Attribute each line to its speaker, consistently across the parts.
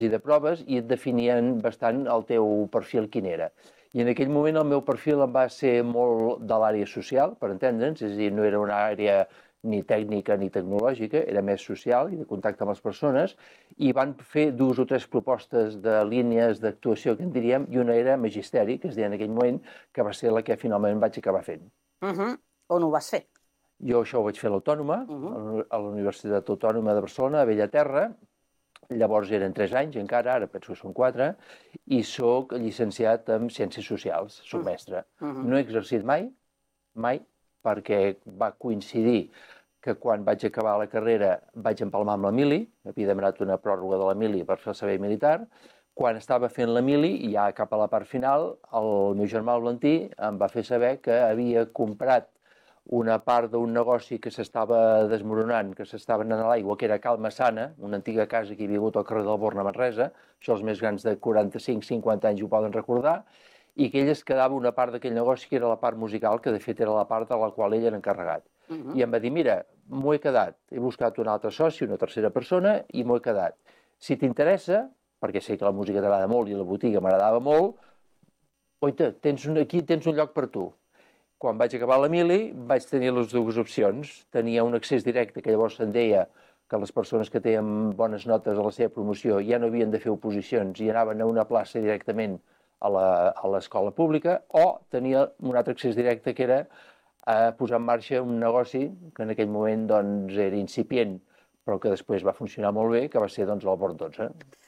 Speaker 1: i de proves i et definien bastant el teu perfil quin era. I en aquell moment el meu perfil em va ser molt de l'àrea social, per entendre'ns, és a dir, no era una àrea ni tècnica ni tecnològica, era més social i de contacte amb les persones, i van fer 2 o 3 propostes de línies d'actuació, que en diríem, i una era magisteri, que es deia en aquell moment, que va ser la que finalment vaig acabar fent.
Speaker 2: On ho vas fer?
Speaker 1: Jo això ho vaig fer a l'Autònoma, a la Universitat Autònoma de Barcelona, a Bellaterra. Llavors eren 3 anys encara, ara penso que són 4, i soc llicenciat en Ciències Socials, soc mestre. No he exercit mai, perquè va coincidir que quan vaig acabar la carrera vaig empalmar amb la mili, havia demanat una pròrroga de la mili per fer el servei militar. Quan estava fent la mili, ja cap a la part final, el meu germà el Valentí em va fer saber que havia comprat una part d'un negoci que s'estava desmoronant, que s'estava anant a l'aigua, que era Cal Massana, una antiga casa que hi havia hagut al carrer del Born a Manresa, això els més grans de 45-50 anys ho poden recordar, i que ell es quedava una part d'aquell negoci que era la part musical, que de fet era la part de la qual ell era encarregat. I em va dir, mira, m'ho he quedat, he buscat un altre soci, una tercera persona, i m'ho he quedat. Si t'interessa, perquè sé que la música t'agrada molt i la botiga m'agradava molt, oita, aquí tens un lloc per tu. Quan vaig acabar la mili vaig tenir les 2 opcions. Tenia un accés directe, que llavors se'n deia que les persones que tenien bones notes a la seva promoció ja no havien de fer oposicions i anaven a una plaça directament a l'escola pública, o tenia un altre accés directe que era posar en marxa un negoci que en aquell moment doncs, era incipient, però que després va funcionar molt bé, que va ser doncs, el Bord 12.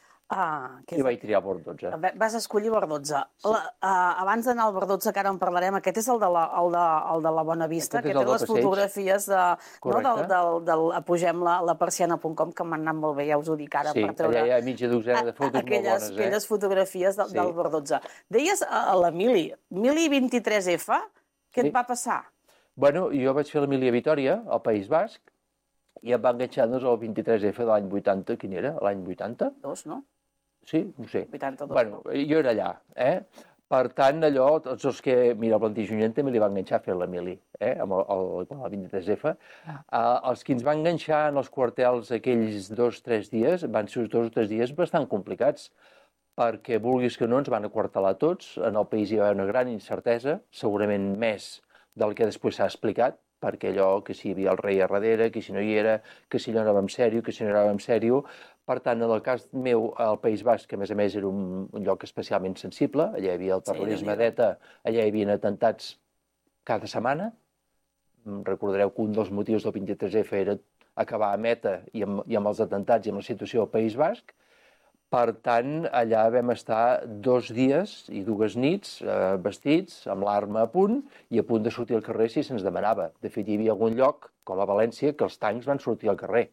Speaker 1: I vaig triar el Bord 12.
Speaker 2: Vas escollir Bord 12. Abans d'anar al Bord 12, que ara en parlarem, aquest és el de la Bona Vista, que té les fotografies del Apugem la persiana.com, que m'han anat molt bé, ja us ho dic ara, per treure...
Speaker 1: Sí, allà hi ha mitja dotzena de fotos molt bones.
Speaker 2: Aquelles fotografies del Bord 12. Deies a la mili 23F, què et va passar?
Speaker 1: Bueno, jo vaig fer la mili a Vitòria, al País Basc, i em va enganxar-nos al 23F de l'any 80, quin era? L'any 80?
Speaker 2: 2, no?
Speaker 1: Sí, no sé.
Speaker 2: 82.
Speaker 1: Bueno, jo era allà, Per tant, allò, tots els que... Mira, el Valentí Junyent també li va enganxar a fer la mili, amb el 23F. Els que ens van enganxar en els quartels aquells 2 o 3 dies, van ser 2 o 3 dies bastant complicats, perquè, vulguis que no, ens van aquartelar tots. En el país hi va haver una gran incertesa, segurament més del que després s'ha explicat, perquè allò, que si hi havia el rei a darrere, que si no hi era, que si allò anava en sèrio, que si no anava en sèrio. Per tant, en el cas meu, al País Basc, que a més era un lloc especialment sensible, allà hi havia el terrorisme d'ETA, allà hi havia atentats cada setmana. Recordareu que un dels motius del 23F era acabar amb ETA i amb els atentats i amb la situació al País Basc. Per tant, allà vam estar 2 dies i 2 nits vestits, amb l'arma a punt i a punt de sortir al carrer si se'ns demanava. De fet, hi havia algun lloc, com a València, que els tancs van sortir al carrer.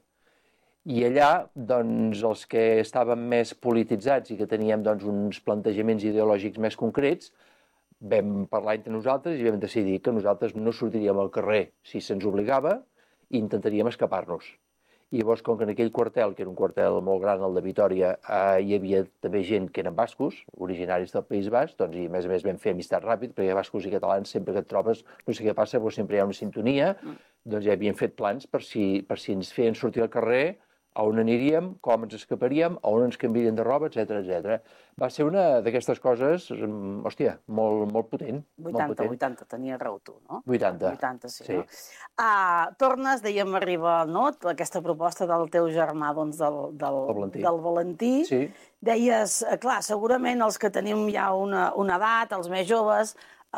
Speaker 1: I allà, doncs, els que estàvem més polititzats i que teníem doncs, uns plantejaments ideològics més concrets, vam parlar entre nosaltres i vam decidir que nosaltres no sortiríem al carrer si se'ns obligava i intentaríem escapar-nos. I llavors, com que en aquell quartel, que era un quartel molt gran, el de Vitòria, hi havia també gent que eren bascos, originaris del País Basc, doncs, i a més vam fer amistat ràpid, perquè bascos i catalans, sempre que et trobes, no sé què passa, però sempre hi ha una sintonia, doncs ja havíem fet plans per si ens feien sortir al carrer, a on aniríem, com ens escaparíem, a on ens canviarien de roba, etc. Va ser una d'aquestes coses, hòstia, molt potent.
Speaker 2: 80, tenia raó tu, no?
Speaker 1: 80.
Speaker 2: 80, sí. No? Tornes, dèiem, arriba, no?, aquesta proposta del teu germà, doncs, del Valentí.
Speaker 1: Sí.
Speaker 2: Deies, clar, segurament els que tenim ja una edat, els més joves,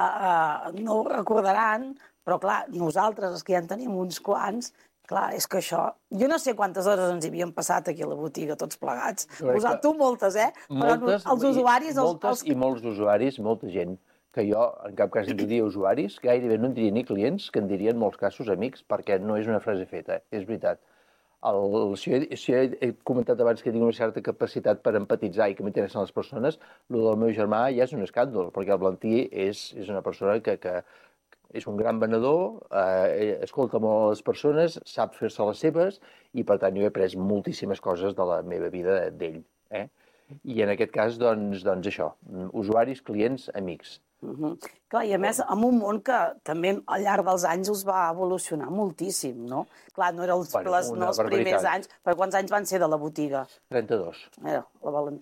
Speaker 2: no ho recordaran, però, clar, nosaltres, els que ja en tenim uns quants, clar, és que això... Jo no sé quantes hores ens hi havíem passat aquí a la botiga, tots plegats. Tu moltes, Però els usuaris...
Speaker 1: Moltes i molts usuaris, molta gent, que jo en cap cas en diria usuaris, gairebé no en diria ni clients, que en diria en molts casos amics, perquè no és una frase feta, és veritat. Si he comentat abans que tinc una certa capacitat per empatitzar i que m'interessen les persones, el del meu germà ja és un escàndol, perquè el Valentí és una persona que és un gran venedor, escolta molt a les persones, sap fer-se les seves i, per tant, jo he après moltíssimes coses de la meva vida d'ell. I en aquest cas, doncs això, usuaris, clients, amics.
Speaker 2: Clar, i a més, en un món que també al llarg dels anys us va evolucionar moltíssim, no? Clar, no eren els primers anys, però quants anys van ser de la botiga?
Speaker 1: 32.
Speaker 2: La Valentina.